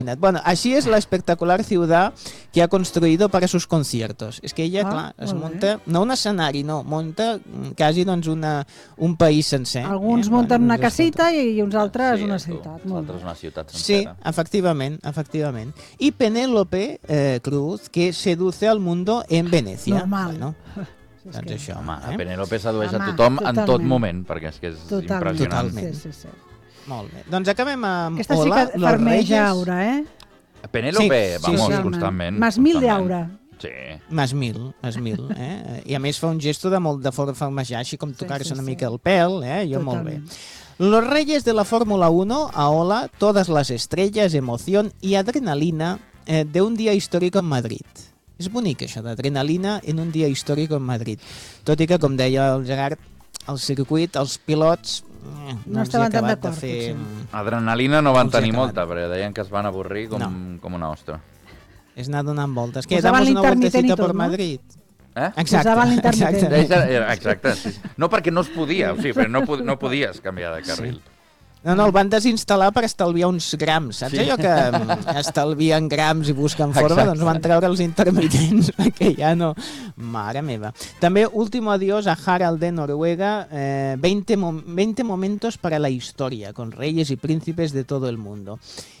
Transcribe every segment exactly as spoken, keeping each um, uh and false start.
Bueno, así es la espectacular ciudad que ha construido para sus conciertos. És que ella, ah, clar, es munta, no un escenari, no, munta quasi doncs una, un país sencer. Alguns eh? munten bueno, una casita i, i uns altres sí, una ciutat. Uns altres una ciutat sencera. Sí, efectivament, efectivament. I Penélope eh, Cruz, que seduce al mundo en Venecia. Normal. Bueno, sí, doncs que... això. Home, eh? Penélope sedueix a tothom totalment. En tot moment, perquè és que és totalment. impressionant. Totalment. Sí, sí, sí. Molt bé. Doncs acabem amb Aquesta Hola, sí que farmeja aura, eh? Penélope, sí, vamos, sí, sí. constantment. Más mil d'aura. Sí. Más mil, más mil, eh? I a més fa un gesto de molt de farmejar, així com tocar-se sí, sí, una sí. mica el pèl, eh? Jo molt bé. Los reyes de la Fórmula uno, a Hola, todas las estrellas, emoción y adrenalina eh, de un día histórico en Madrid. És bonic això, d'adrenalina en un dia històric en Madrid. Tot i que, com deia el Gerard, el circuit, els pilots... No, no estaven tan d'acord, fer... Adrenalina no van tenir molta, perquè deien que es van avorrir com, no. com una ostra. És anar donant voltes. Que damos una vueltecita per no? Madrid. Eh? Exacte, exacte. exacte sí. No perquè no es podia, o sigui, però no, no podies canviar de carril. Sí. No, no, el van desinstal·lar per estalviar uns grams, saps sí. allò que estalvien grams i busquen forma? Exacte. Doncs van treure els intermitents, perquè ja no... Mare meva. També, último adiós a Harald de Noruega, eh, veinte, mom veinte momentos para la historia, con reyes y príncipes de todo el mundo.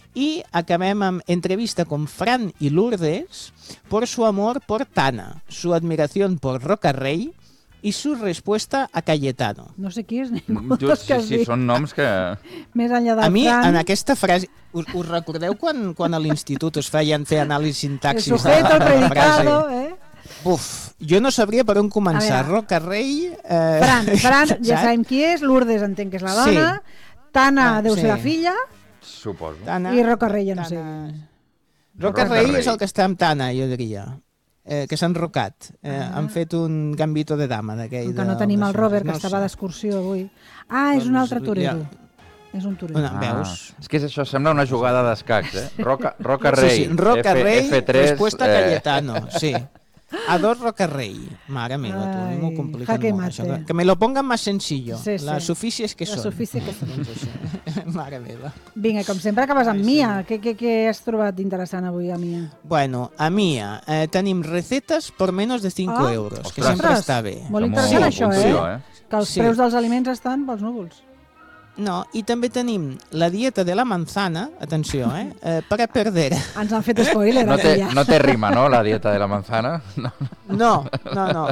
Y acabem amb entrevista con Fran y Lourdes por su amor por Tana, su admiración por Roca Rey, i su respuesta a Cayetano. No sé qui és ningú. Tu, sí, sí, són noms que... Més enllà del A mi, Fran... en aquesta frase... Us, us recordeu quan, quan a l'institut us feien fer anàlisi sintaxis? El sujeto, el predicado, eh? Buf, jo no sabria per on començar. Roca Rey... Eh... Fran, Fran, ja sabem qui és. Lourdes entenc que és la dona. Sí. Tana ah, deu sí. ser la filla. Suposo. Tana, I Roca Rey, ja no Tana... sé. Roca, Roca Rey és el que està amb Tana, jo diria. Eh, que s'han rocat. Eh, ah. Han fet un gambito de dama d'aquell. Que no tenim el Robert, que no estava d'excursió avui. Ah, és un altre torero. Ja. És un torero. Una, ah, veus? És que això sembla una jugada d'escacs, eh? Roca, Roca Rey. Sí, sí. Roca F, Rey, F tres, respuesta eh... Cayetano, sí. A dos Roca Rey. Mare meva, tu, m'ho compliquen molt. Això, que, que me lo pongan más sencillo. Sí, sí. Las suficies que La són. suficie que són. Mare meva. Vinga, com sempre acabes amb Mia. Què, què, què has trobat interessant avui a Mia? Bueno, a Mia eh, tenim recetes por menos de cinco ah, euros, ostres. que sempre està bé. Molt interessant sí, això, funció, eh? eh? Que els sí. preus dels aliments estan pels núvols. No, i també tenim la dieta de la manzana, atenció, eh, eh para perder. Ens han fet spoiler. No té, no té rima, no, la dieta de la manzana? No, no, no. no.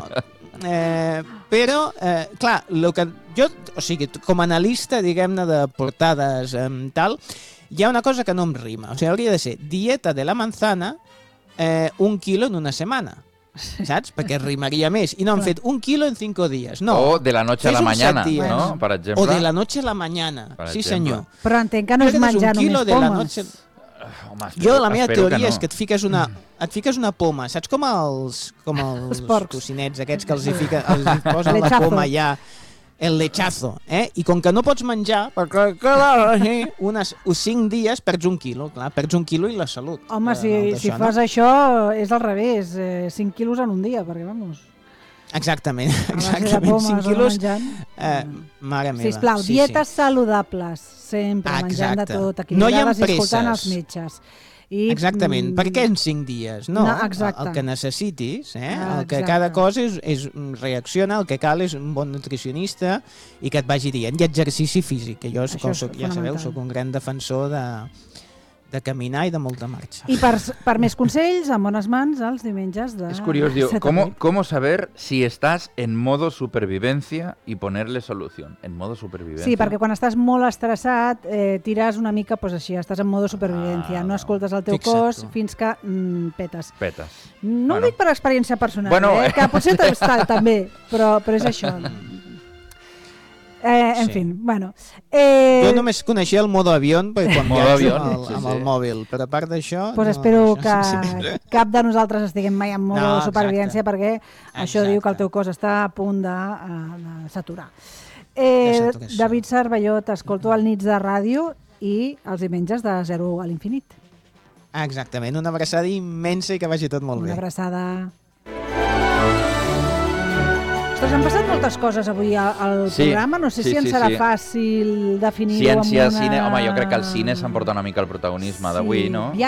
Eh, però, eh, clar, lo que jo, o sigui, com a analista, diguem-ne, de portades eh, tal, hi ha una cosa que no em rima. O sigui, hauria de ser dieta de la manzana, eh, un quilo en una setmana. Saps? Perquè rimaria més. I no han fet un quilo en cinco dies. No. O de la noche a la mañana, no? Per exemple. O de la noche a la mañana. Sí, senyor. Però entenc que no és menjar només pomes. Noche... Home, espero, jo, la meva teoria no. és que et fiques una, et fiques una poma. Saps com els, com els, els cocinets aquests que els hi, fica, els hi posen la poma ja... El lechazo, eh? I com que no pots menjar, perquè clar, unes cinc dies perds un quilo, clar, perds un quilo i la salut. Home, si, si fas no? això és al revés, eh, cinc quilos en un dia, perquè vamos... Exactament, exactament, cinc quilos... Eh, mare meva. Sisplau, sí, dietes sí. saludables, sempre Exacte. menjant de tot, no hi ha i escoltant els metges. I, exactament, mm, per què en cinc dies? No, no el, el que necessitis, eh? Ah, el que cada cosa és, és reacciona, el que cal és un bon nutricionista i que et vagi dient, i exercici físic, que jo, com soc, ja sabeu, soc un gran defensor de, de caminar i de molta marxa. I per, per més consells, en bones mans, els diumenges de... Es curioso, digo, ¿cómo, ¿cómo saber si estás en modo supervivencia y ponerle solución? En modo supervivencia. Sí, perquè quan estàs molt estressat, eh, tires una mica, pues així, estàs en modo supervivència, ah, no escoltes el teu Fixa't cos tu. fins que mm, petes. Petes. No bueno. ho dic per experiència personal, bueno, eh, que potser t'està també, però, però és això. Eh, en sí. fin, bueno. Eh... Jo només coneixia el modo avió perquè quan viatjo amb, el, sí, amb sí. el mòbil, però a part d'això... Pues no, espero no, que sí. cap de nosaltres estiguem mai en modo no, de supervivència, perquè exacte. això diu que el teu cos està a punt de, de saturar. Eh, David Cervelló, t'escolto al Nits de Ràdio i els diumenges de zero a l'infinit. Exactament, una abraçada immensa i que vagi tot molt una bé. Una abraçada. Ostres, han passat moltes coses avui al, al Sí, programa. No sé sí, si ens sí, serà sí. fàcil definir-ho Ciència, amb una... cine... Home, jo crec que el cine s'emporta una mica el protagonisme d'avui, no?